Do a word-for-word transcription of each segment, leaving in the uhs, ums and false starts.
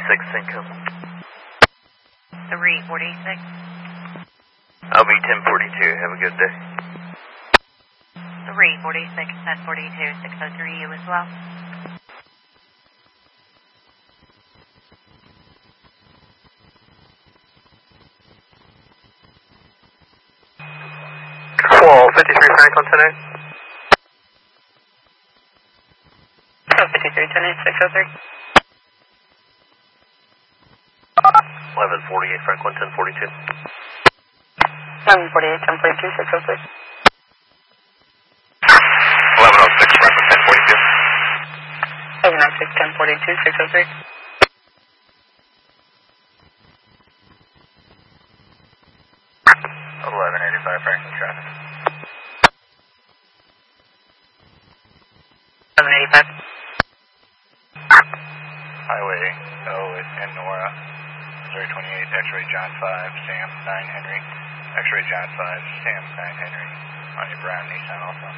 forty-six, Cinco. three forty-six. I'll be ten forty-two. Have a good day. three forty-six, ten forty-two, six oh three, you as well. twelve fifty-three Franklin tonight. twelve fifty-three, ten eight, six oh three. eleven forty-eight Franklin, ten forty-two. eleven forty-eight, ten forty-two, six oh three. eleven oh six Franklin, ten forty-two. eleven oh six, ten forty-two, six oh three. eleven eighty-five Franklin traffic. eleven eighty-five. Highway O in Nora. Missouri twenty-eight, X-ray John five, Sam nine Henry. X-ray John five, Sam nine Henry. On your brown Nissan also.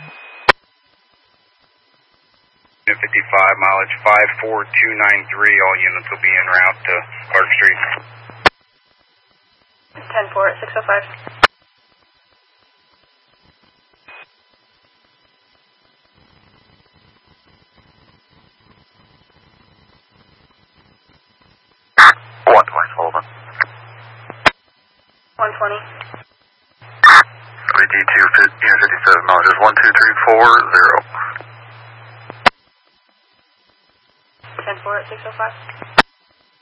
fifty-five, mileage five four two nine three. All units will be en route to Clark Street. ten four at six oh five. What, West Sullivan? one twenty. W D two fifty-seven, mileage one two three four zero. ten four at six oh five.